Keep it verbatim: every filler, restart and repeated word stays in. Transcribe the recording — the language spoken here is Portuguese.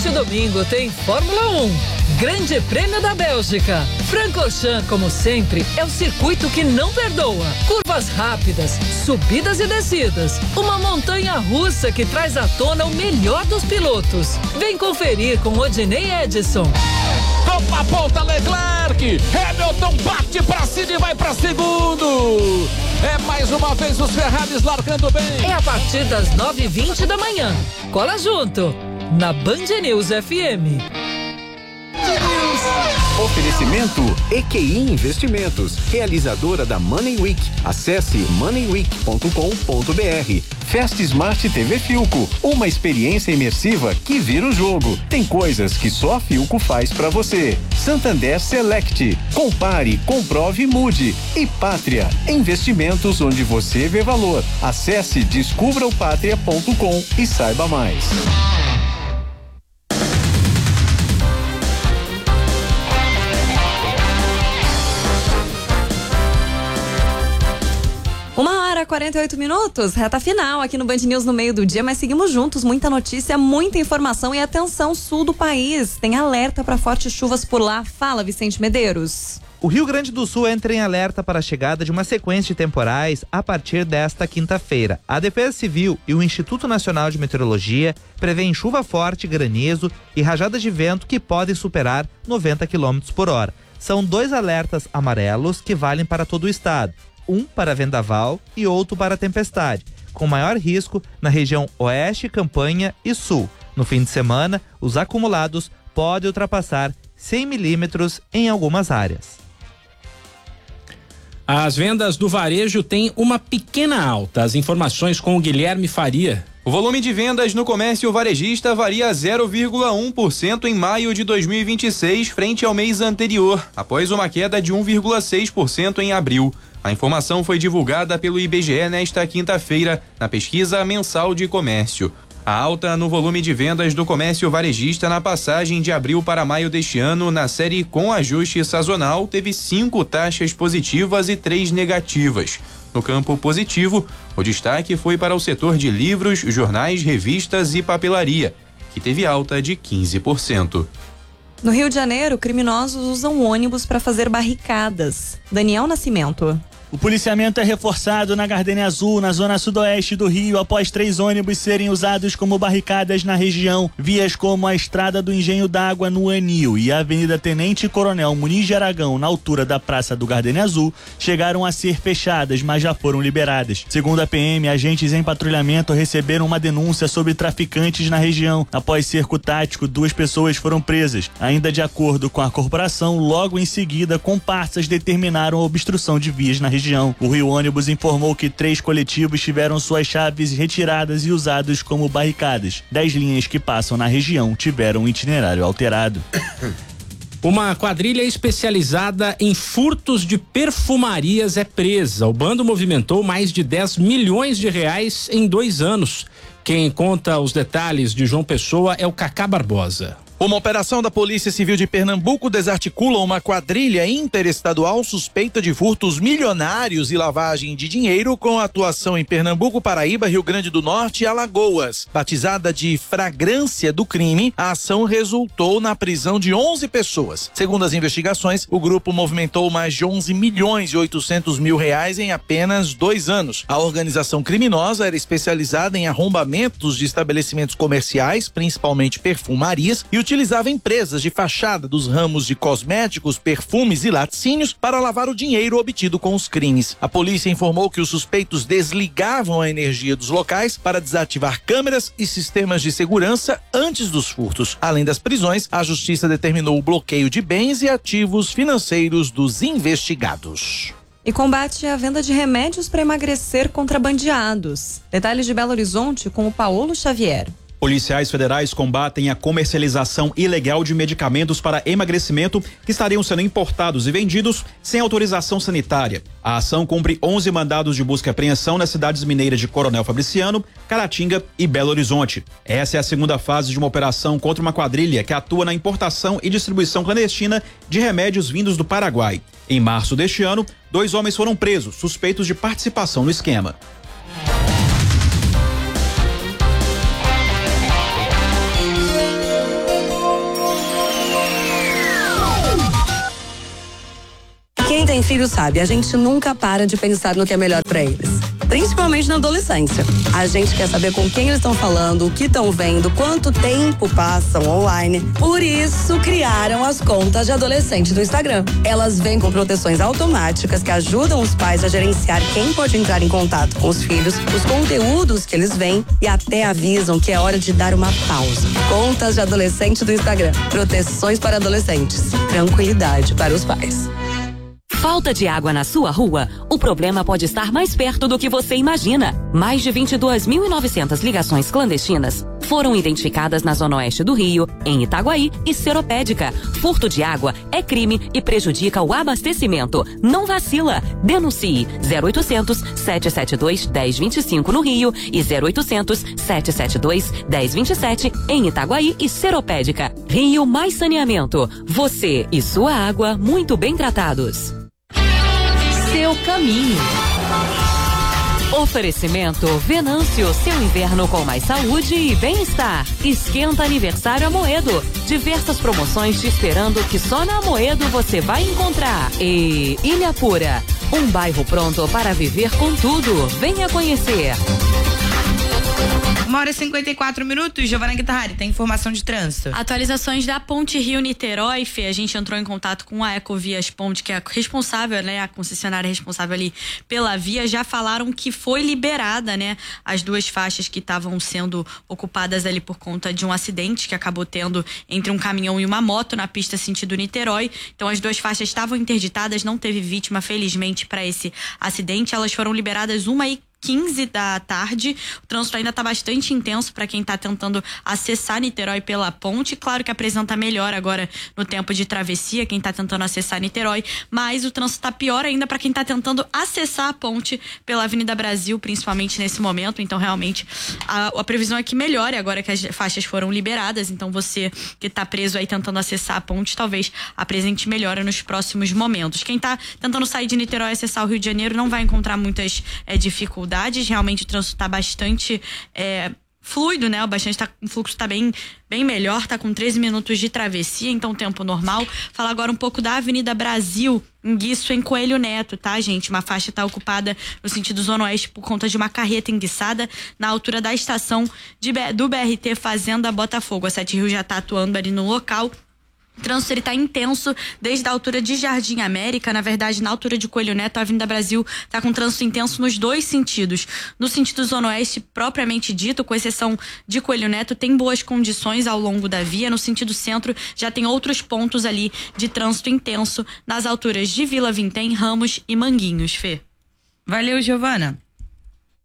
Neste domingo tem Fórmula um, Grande Prêmio da Bélgica. Francorchamps, como sempre, é o circuito que não perdoa. Curvas rápidas, subidas e descidas. Uma montanha russa que traz à tona o melhor dos pilotos. Vem conferir com Odinei Edson. Toma a ponta Leclerc, Hamilton bate pra cima e vai pra segundo. É mais uma vez os Ferraris largando bem. É a partir das nove e vinte da manhã. Cola junto, na Band News F M. Oferecimento E Q I Investimentos, realizadora da Money Week. Acesse money week ponto com ponto b r. Fast Smart T V Filco, uma experiência imersiva que vira o jogo. Tem coisas que só a Filco faz pra você. Santander Select, compare, comprove e mude. E Pátria, investimentos onde você vê valor. Acesse descubra o pátria ponto com e saiba mais. Uma hora e quarenta e oito minutos, reta final aqui no Band News no meio do dia, mas seguimos juntos, muita notícia, muita informação e atenção, sul do país, tem alerta para fortes chuvas por lá. Fala, Vicente Medeiros. O Rio Grande do Sul entra em alerta para a chegada de uma sequência de temporais a partir desta quinta-feira. A Defesa Civil e o Instituto Nacional de Meteorologia prevêem chuva forte, granizo e rajadas de vento que podem superar noventa quilômetros por hora. São dois alertas amarelos que valem para todo o estado. Um para vendaval e outro para tempestade, com maior risco na região oeste, campanha e sul. No fim de semana, os acumulados podem ultrapassar cem milímetros em algumas áreas. As vendas do varejo têm uma pequena alta. As informações com o Guilherme Faria. O volume de vendas no comércio varejista varia zero vírgula um por cento em maio de dois mil e vinte e seis frente ao mês anterior, após uma queda de um vírgula seis por cento em abril. A informação foi divulgada pelo I B G E nesta quinta-feira, na pesquisa mensal de comércio. A alta no volume de vendas do comércio varejista na passagem de abril para maio deste ano, na série com ajuste sazonal, teve cinco taxas positivas e três negativas. No campo positivo, o destaque foi para o setor de livros, jornais, revistas e papelaria, que teve alta de quinze por cento. No Rio de Janeiro, criminosos usam ônibus para fazer barricadas. Daniel Nascimento. O policiamento é reforçado na Gardenia Azul, na zona sudoeste do Rio, após três ônibus serem usados como barricadas na região. Vias como a Estrada do Engenho d'Água, no Anil, e a Avenida Tenente Coronel Muniz de Aragão, na altura da Praça do Gardenia Azul, chegaram a ser fechadas, mas já foram liberadas. Segundo a P M, agentes em patrulhamento receberam uma denúncia sobre traficantes na região. Após cerco tático, duas pessoas foram presas. Ainda de acordo com a corporação, logo em seguida, comparsas determinaram a obstrução de vias na região. região. O Rio Ônibus informou que três coletivos tiveram suas chaves retiradas e usados como barricadas. Dez linhas que passam na região tiveram um itinerário alterado. Uma quadrilha especializada em furtos de perfumarias é presa. O bando movimentou mais de dez milhões de reais em dois anos. Quem conta os detalhes de João Pessoa é o Cacá Barbosa. Uma operação da Polícia Civil de Pernambuco desarticula uma quadrilha interestadual suspeita de furtos milionários e lavagem de dinheiro com atuação em Pernambuco, Paraíba, Rio Grande do Norte e Alagoas. Batizada de Fragrância do Crime, a ação resultou na prisão de onze pessoas. Segundo as investigações, o grupo movimentou mais de onze milhões e oitocentos mil reais em apenas dois anos. A organização criminosa era especializada em arrombamentos de estabelecimentos comerciais, principalmente perfumarias, e utilizava empresas de fachada dos ramos de cosméticos, perfumes e laticínios para lavar o dinheiro obtido com os crimes. A polícia informou que os suspeitos desligavam a energia dos locais para desativar câmeras e sistemas de segurança antes dos furtos. Além das prisões, a justiça determinou o bloqueio de bens e ativos financeiros dos investigados. E combate à venda de remédios para emagrecer contrabandeados. Detalhes de Belo Horizonte com o Paulo Xavier. Policiais federais combatem a comercialização ilegal de medicamentos para emagrecimento que estariam sendo importados e vendidos sem autorização sanitária. A ação cumpre onze mandados de busca e apreensão nas cidades mineiras de Coronel Fabriciano, Caratinga e Belo Horizonte. Essa é a segunda fase de uma operação contra uma quadrilha que atua na importação e distribuição clandestina de remédios vindos do Paraguai. Em março deste ano, dois homens foram presos, suspeitos de participação no esquema. filho sabe, a gente nunca para de pensar no que é melhor para eles. Principalmente na adolescência. A gente quer saber com quem eles estão falando, o que estão vendo, quanto tempo passam online. Por isso, criaram as contas de adolescente do Instagram. Elas vêm com proteções automáticas que ajudam os pais a gerenciar quem pode entrar em contato com os filhos, os conteúdos que eles veem e até avisam que é hora de dar uma pausa. Contas de adolescente do Instagram. Proteções para adolescentes. Tranquilidade para os pais. Falta de água na sua rua? O problema pode estar mais perto do que você imagina. Mais de vinte e duas mil e novecentas ligações clandestinas foram identificadas na Zona Oeste do Rio, em Itaguaí e Seropédica. Furto de água é crime e prejudica o abastecimento. Não vacila. Denuncie zero oitocentos, sete sete dois, um zero dois cinco no Rio e zero oitocentos, sete sete dois, um zero dois sete em Itaguaí e Seropédica. Rio Mais Saneamento. Você e sua água muito bem tratados. Seu caminho. Oferecimento Venâncio, seu inverno com mais saúde e bem-estar. Esquenta aniversário Amoedo. Diversas promoções te esperando que só na Amoedo você vai encontrar. E Ilha Pura, um bairro pronto para viver com tudo. Venha conhecer. Uma hora e cinquenta e quatro minutos, Giovana Guitarrari, tem informação de trânsito. Atualizações da Ponte Rio-Niterói, Fê, a gente entrou em contato com a Ecovias Ponte, que é a responsável, né, a concessionária responsável ali pela via, já falaram que foi liberada, né, as duas faixas que estavam sendo ocupadas ali por conta de um acidente que acabou tendo entre um caminhão e uma moto na pista sentido Niterói. Então as duas faixas estavam interditadas, não teve vítima, felizmente, para esse acidente. Elas foram liberadas uma e quinze da tarde. O trânsito ainda está bastante intenso para quem está tentando acessar Niterói pela ponte. Claro que apresenta melhor agora no tempo de travessia, quem está tentando acessar Niterói, mas o trânsito está pior ainda para quem está tentando acessar a ponte pela Avenida Brasil, principalmente nesse momento. Então realmente a, a previsão é que melhore agora que as faixas foram liberadas. Então você que está preso aí tentando acessar a ponte, talvez apresente melhora nos próximos momentos. Quem está tentando sair de Niterói e acessar o Rio de Janeiro não vai encontrar muitas é, dificuldades. Realmente o trânsito está bastante é, fluido, né? O, bastante tá, o fluxo está bem, bem melhor, tá com treze minutos de travessia, então tempo normal. Falar agora um pouco da Avenida Brasil, em Guiço, em Coelho Neto, tá, gente? Uma faixa está ocupada no sentido Zona Oeste por conta de uma carreta enguiçada na altura da estação de, do B R T Fazenda Botafogo. A Sete Rios já está atuando ali no local. O trânsito ele tá intenso desde a altura de Jardim América, na verdade na altura de Coelho Neto, a Avenida Brasil tá com trânsito intenso nos dois sentidos. No sentido Zona Oeste, propriamente dito, com exceção de Coelho Neto, tem boas condições ao longo da via. No sentido centro, já tem outros pontos ali de trânsito intenso nas alturas de Vila Vintém, Ramos e Manguinhos, Fê. Valeu, Giovana.